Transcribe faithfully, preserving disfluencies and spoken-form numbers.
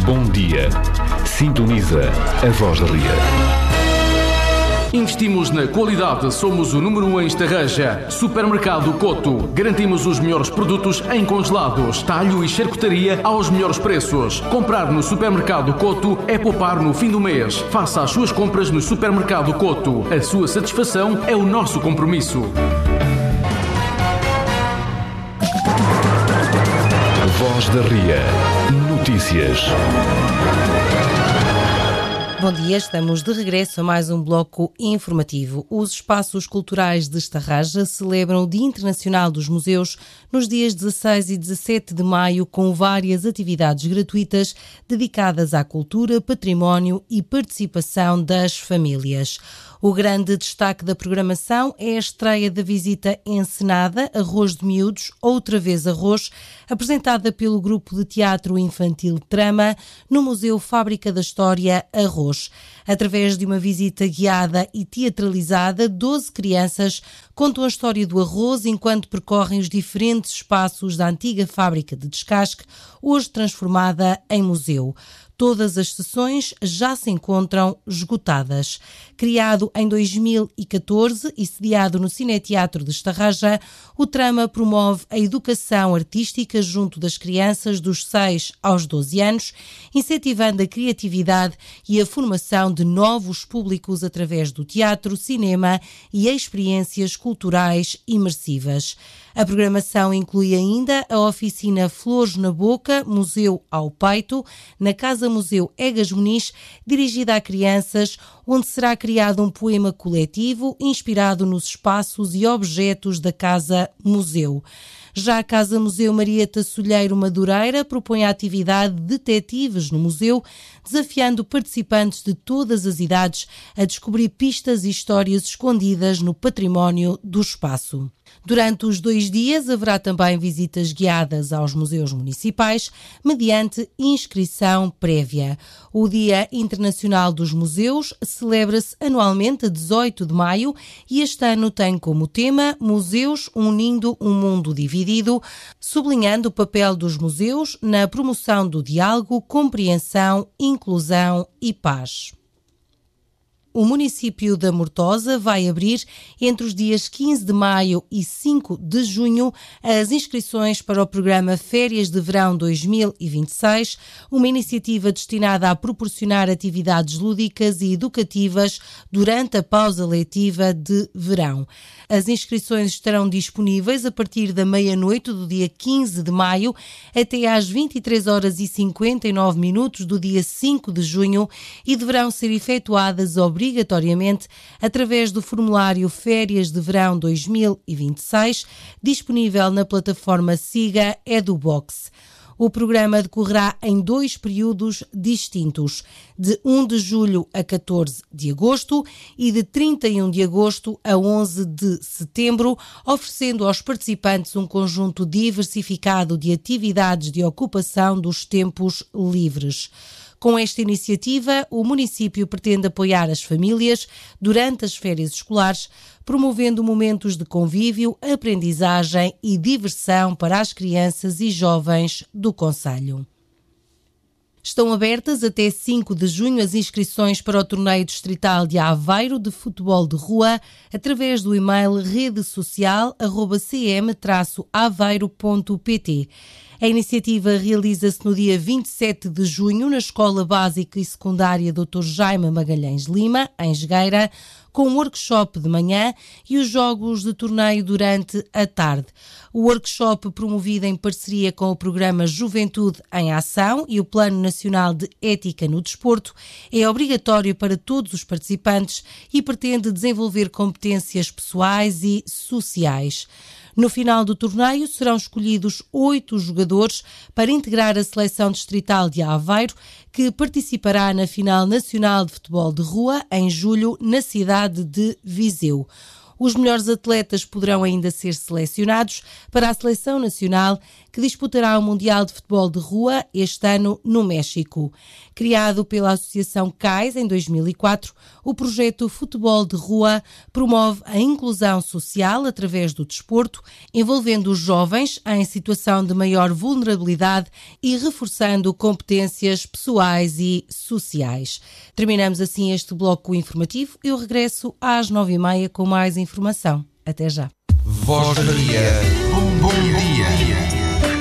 Bom dia. Sintoniza a Voz da Ria. Investimos na qualidade, somos o número um em Estarreja. Supermercado Coto. Garantimos os melhores produtos em congelados, talho e charcutaria aos melhores preços. Comprar no Supermercado Coto é poupar no fim do mês. Faça as suas compras no Supermercado Coto. A sua satisfação é o nosso compromisso. Voz da Ria. Notícias. Bom dia, estamos de regresso a mais um bloco informativo. Os espaços culturais de Estarreja celebram o Dia Internacional dos Museus nos dias dezasseis e dezassete de maio, com várias atividades gratuitas dedicadas à cultura, património e participação das famílias. O grande destaque da programação é a estreia da visita encenada Arroz de Miúdos, Outra Vez Arroz, apresentada pelo grupo de teatro infantil Trama no Museu Fábrica da História Arroz. Através de uma visita guiada e teatralizada, doze crianças contam a história do arroz enquanto percorrem os diferentes espaços da antiga fábrica de descasque, hoje transformada em museu. Todas as sessões já se encontram esgotadas. Criado em dois mil e catorze e sediado no Cineteatro de Estarreja, o Trama promove a educação artística junto das crianças dos seis aos doze anos, incentivando a criatividade e a formação de novos públicos através do teatro, cinema e experiências culturais imersivas. A programação inclui ainda a oficina Flores na Boca, Museu ao Peito, na Casa Museu Egas Muniz, dirigida a crianças, onde será criado um poema coletivo inspirado nos espaços e objetos da Casa Museu. Já a Casa Museu Marieta Solheiro Madureira propõe a atividade Detetives no Museu, desafiando participantes de todas as idades a descobrir pistas e histórias escondidas no património do espaço. Durante os dois dias haverá também visitas guiadas aos museus municipais, mediante inscrição prévia. O Dia Internacional dos Museus celebra-se anualmente a dezoito de maio e este ano tem como tema Museus unindo um mundo dividido, sublinhando o papel dos museus na promoção do diálogo, compreensão, inclusão e paz. O município da Mortosa vai abrir, entre os dias quinze de maio e cinco de junho, as inscrições para o programa Férias de Verão dois mil e vinte e seis, uma iniciativa destinada a proporcionar atividades lúdicas e educativas durante a pausa letiva de verão. As inscrições estarão disponíveis a partir da meia-noite do dia quinze de maio até às vinte e três horas e cinquenta e nove minutos do dia cinco de junho e deverão ser efetuadas obrigatoriamente através do formulário Férias de Verão dois mil e vinte e seis, disponível na plataforma Siga EduBox. O programa decorrerá em dois períodos distintos, de um de julho a catorze de agosto e de trinta e um de agosto a onze de setembro, oferecendo aos participantes um conjunto diversificado de atividades de ocupação dos tempos livres. Com esta iniciativa, o município pretende apoiar as famílias durante as férias escolares, promovendo momentos de convívio, aprendizagem e diversão para as crianças e jovens do concelho. Estão abertas até cinco de junho as inscrições para o Torneio Distrital de Aveiro de Futebol de Rua através do e-mail redesocial arroba c m traço aveiro ponto p t. A iniciativa realiza-se no dia vinte e sete de junho na Escola Básica e Secundária doutor Jaime Magalhães Lima, em Jogueira, com um workshop de manhã e os jogos de torneio durante a tarde. O workshop, promovido em parceria com o programa Juventude em Ação e o Plano Nacional de Ética no Desporto, é obrigatório para todos os participantes e pretende desenvolver competências pessoais e sociais. No final do torneio serão escolhidos oito jogadores para integrar a seleção distrital de Aveiro, que participará na final nacional de futebol de rua em julho na cidade de Viseu. Os melhores atletas poderão ainda ser selecionados para a seleção nacional, que que disputará o Mundial de Futebol de Rua este ano no México. Criado pela Associação CAIS em dois mil e quatro, o projeto Futebol de Rua promove a inclusão social através do desporto, envolvendo os jovens em situação de maior vulnerabilidade e reforçando competências pessoais e sociais. Terminamos assim este bloco informativo. Eu regresso às nove e meia com mais informação. Até já. Voz da Ria. Bom, bom dia.